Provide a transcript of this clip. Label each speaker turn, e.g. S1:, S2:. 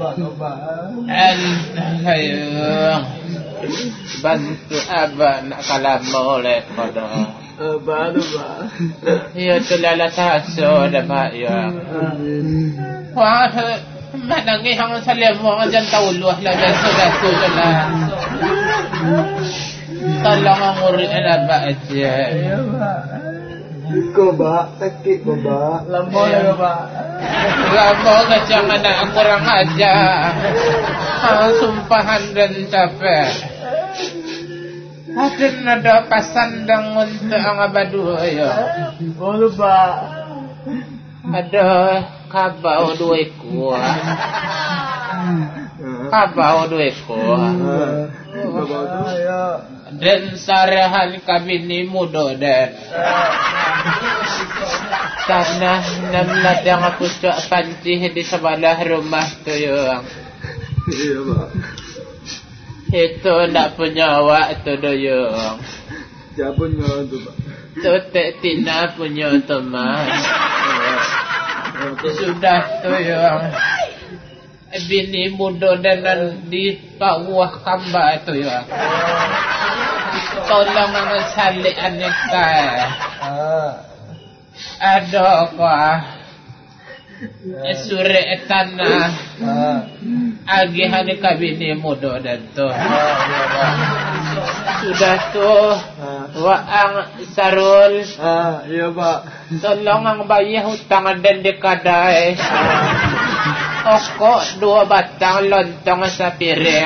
S1: Ayo bantu abah nak kalam boleh pada ya tu lala taso dah pak ya wah manangi hang salam mo jan tauluh la jan sudah tu lah tolong nguri abah aja ya pak ko ba sakit ko ba lambo ya pak lambo jangan nak kurang aja sumpahan dan capek Atin ada pasandang untuk ang abadu ayo. Boleh pak. Ada kabau dua ekor. Kabau dua ekor. Dan sarahan kabini muda dan. Tanah 6 ladang aku cak pancih di sebelah rumah tu yang. Iya pak. Itu nak punya awak tu doyong. Siapa punya tu pak? Tu tak Tina punya teman. Sudah tu yang bini muda dan di bawah kamba tu ya. Tolong salik aneka. Ada apa? Suri tanah agihan kabini muda dan tu sudah tu waang sarul iya pak tolong ang bayar hutang dan dekadai okok 2 batang lontong sa piring